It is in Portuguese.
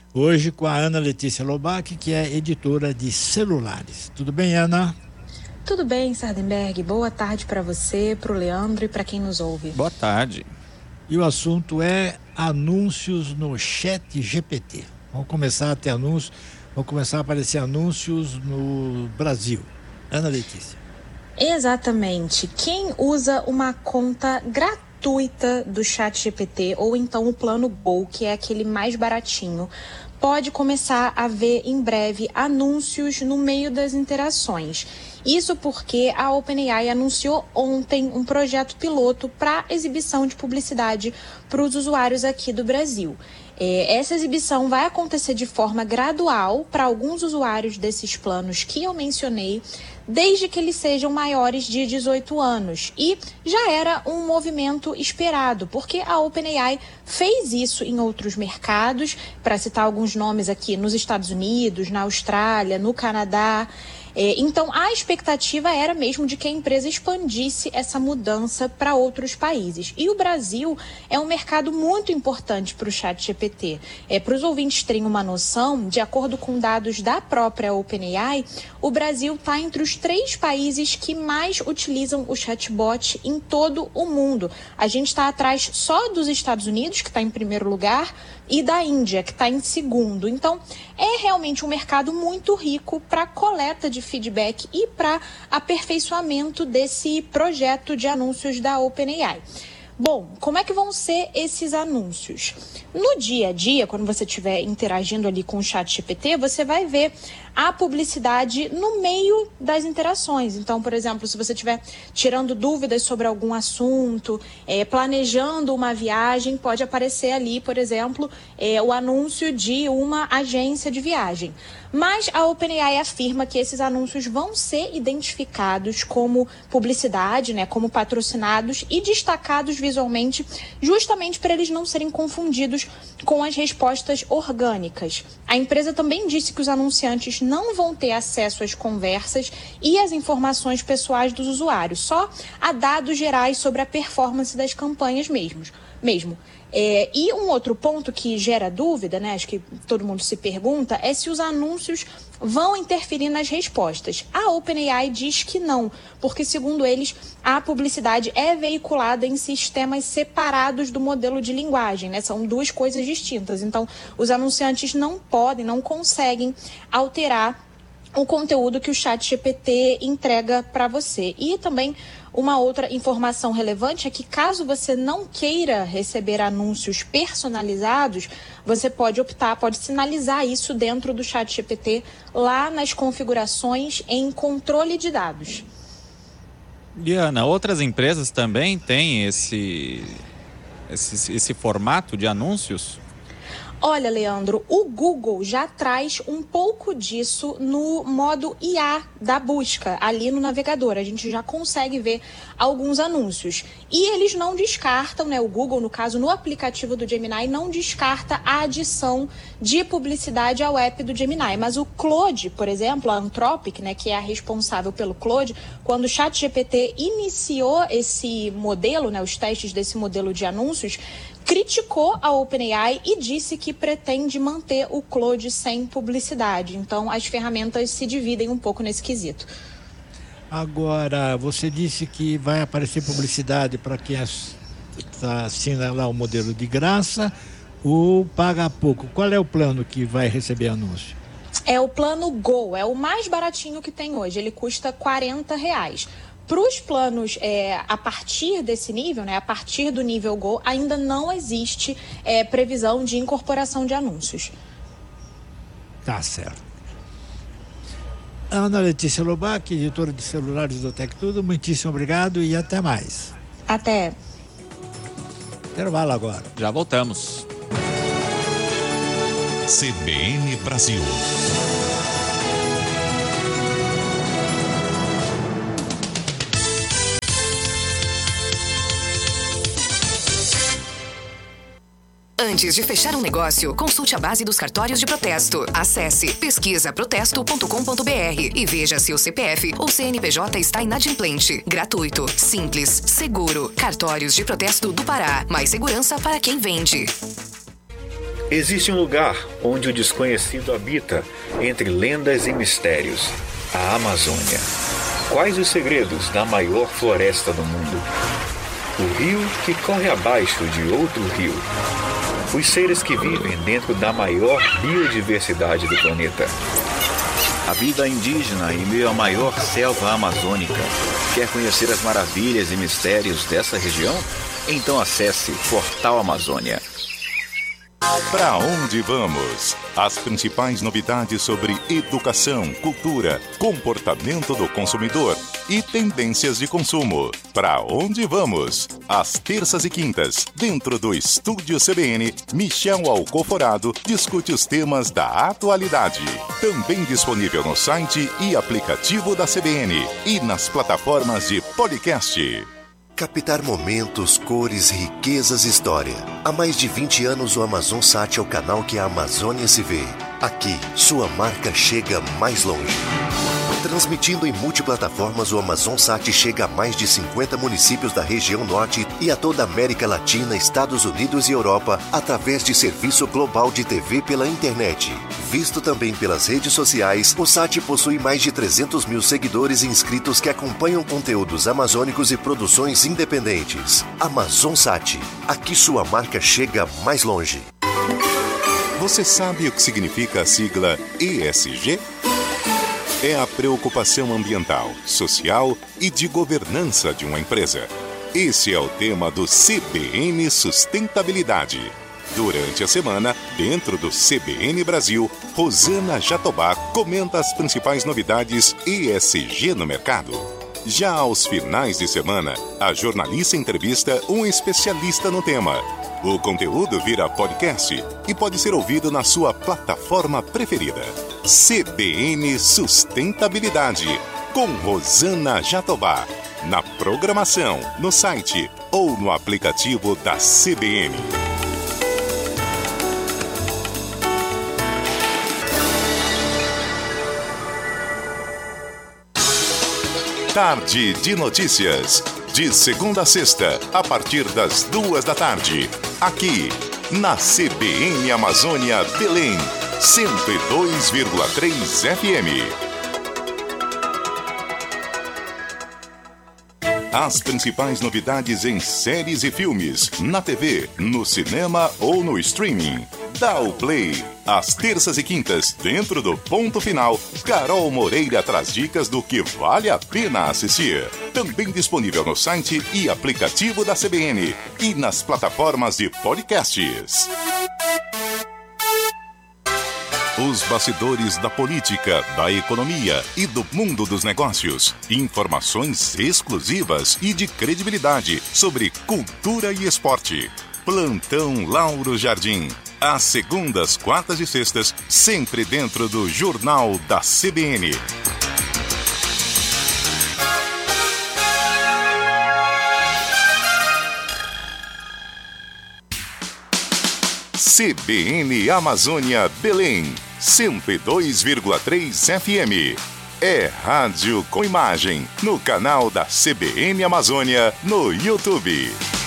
Hoje com a Ana Letícia Lobac, que é editora de celulares. Tudo bem, Ana? Tudo bem, Sardenberg. Boa tarde para você, para o Leandro e para quem nos ouve. Boa tarde. E o assunto é anúncios no ChatGPT. Vão começar a ter anúncios, vão começar a aparecer anúncios no Brasil. Ana Letícia. Exatamente. Quem usa uma conta gratuita do ChatGPT ou então o plano Go, que é aquele mais baratinho, pode começar a ver em breve anúncios no meio das interações. Isso porque a OpenAI anunciou ontem um projeto piloto para exibição de publicidade para os usuários aqui do Brasil. Essa exibição vai acontecer de forma gradual para alguns usuários desses planos que eu mencionei, desde que eles sejam maiores de 18 anos. E já era um movimento esperado, porque a OpenAI fez isso em outros mercados, para citar alguns nomes aqui, nos Estados Unidos, na Austrália, no Canadá. Então, a expectativa era mesmo de que a empresa expandisse essa mudança para outros países. E o Brasil é um mercado muito importante para o ChatGPT. Para os ouvintes terem uma noção, de acordo com dados da própria OpenAI, o Brasil está entre os 3 países que mais utilizam o chatbot em todo o mundo. A gente está atrás só dos Estados Unidos, que está em primeiro lugar, e da Índia, que está em segundo. Então, é realmente um mercado muito rico para coleta de feedback e para aperfeiçoamento desse projeto de anúncios da OpenAI. Bom, como é que vão ser esses anúncios? No dia a dia, quando você estiver interagindo ali com o ChatGPT, você vai ver a publicidade no meio das interações. Então, por exemplo, se você estiver tirando dúvidas sobre algum assunto, planejando uma viagem, pode aparecer ali, por exemplo, o anúncio de uma agência de viagem. Mas a OpenAI afirma que esses anúncios vão ser identificados como publicidade, como patrocinados e destacados visualmente, justamente para eles não serem confundidos com as respostas orgânicas. A empresa também disse que os anunciantes não vão ter acesso às conversas e às informações pessoais dos usuários, só a dados gerais sobre a performance das campanhas mesmo. E um outro ponto que gera dúvida, acho que todo mundo se pergunta, é se os anúncios vão interferir nas respostas. A OpenAI diz que não, porque segundo eles, a publicidade é veiculada em sistemas separados do modelo de linguagem, São 2 coisas distintas. Então, os anunciantes não podem, não conseguem alterar o conteúdo que o ChatGPT entrega para você. E também uma outra informação relevante é que caso você não queira receber anúncios personalizados, você pode sinalizar isso dentro do ChatGPT lá nas configurações em controle de dados. Diana, outras empresas também têm esse formato de anúncios? Olha, Leandro, o Google já traz um pouco disso no modo IA da busca, ali no navegador. A gente já consegue ver alguns anúncios. E eles não descartam, o Google, no caso, no aplicativo do Gemini, não descarta a adição de publicidade ao app do Gemini. Mas o Claude, por exemplo, a Anthropic, que é a responsável pelo Claude, quando o ChatGPT iniciou esse modelo, os testes desse modelo de anúncios, criticou a OpenAI e disse que pretende manter o Claude sem publicidade. Então, as ferramentas se dividem um pouco nesse quesito. Agora, você disse que vai aparecer publicidade para quem assina lá o modelo de graça ou paga pouco. Qual é o plano que vai receber anúncio? É o plano Go, é o mais baratinho que tem hoje. Ele custa R$40. Para os planos a partir desse nível, a partir do nível Go, ainda não existe previsão de incorporação de anúncios. Tá certo. Ana Letícia Lobac, editora de celulares do Tec Tudo, muitíssimo obrigado e até mais. Até. Intervalo agora. Já voltamos. CBN Brasil. Antes de fechar um negócio, consulte a base dos cartórios de protesto. Acesse pesquisaprotesto.com.br e veja se o CPF ou CNPJ está inadimplente. Gratuito, simples, seguro. Cartórios de Protesto do Pará. Mais segurança para quem vende. Existe um lugar onde o desconhecido habita, entre lendas e mistérios, a Amazônia. Quais os segredos da maior floresta do mundo? O rio que corre abaixo de outro rio. Os seres que vivem dentro da maior biodiversidade do planeta. A vida indígena em meio à maior selva amazônica. Quer conhecer as maravilhas e mistérios dessa região? Então acesse Portal Amazônia. Para onde vamos? As principais novidades sobre educação, cultura, comportamento do consumidor e tendências de consumo. Para onde vamos? Às terças e quintas, dentro do Estúdio CBN, Michel Alcoforado discute os temas da atualidade. Também disponível no site e aplicativo da CBN e nas plataformas de podcast. Captar momentos, cores, riquezas e história. Há mais de 20 anos o AmazonSat é o canal que a Amazônia se vê. Aqui, sua marca chega mais longe. Transmitindo em multiplataformas, o AmazonSat chega a mais de 50 municípios da região norte e a toda a América Latina, Estados Unidos e Europa, através de serviço global de TV pela internet. Visto também pelas redes sociais, o SAT possui mais de 300 mil seguidores e inscritos que acompanham conteúdos amazônicos e produções independentes. AmazonSat, aqui sua marca chega mais longe. Você sabe o que significa a sigla ESG? É a preocupação ambiental, social e de governança de uma empresa. Esse é o tema do CBN Sustentabilidade. Durante a semana, dentro do CBN Brasil, Rosana Jatobá comenta as principais novidades ESG no mercado. Já aos finais de semana, a jornalista entrevista um especialista no tema. O conteúdo vira podcast e pode ser ouvido na sua plataforma preferida. CBN Sustentabilidade, com Rosana Jatobá. Na programação, no site ou no aplicativo da CBN. Tarde de Notícias. De segunda a sexta, a partir das 14h, aqui na CBN Amazônia Belém, 102,3 FM. As principais novidades em séries e filmes, na TV, no cinema ou no streaming. Dá o play. Às terças e quintas, dentro do Ponto Final, Carol Moreira traz dicas do que vale a pena assistir. Também disponível no site e aplicativo da CBN e nas plataformas de podcasts. Os bastidores da política, da economia e do mundo dos negócios. Informações exclusivas e de credibilidade sobre cultura e esporte. Plantão Lauro Jardim. Às segundas, quartas e sextas, sempre dentro do Jornal da CBN. CBN Amazônia Belém, 102,3 FM. É rádio com imagem, no canal da CBN Amazônia, no YouTube.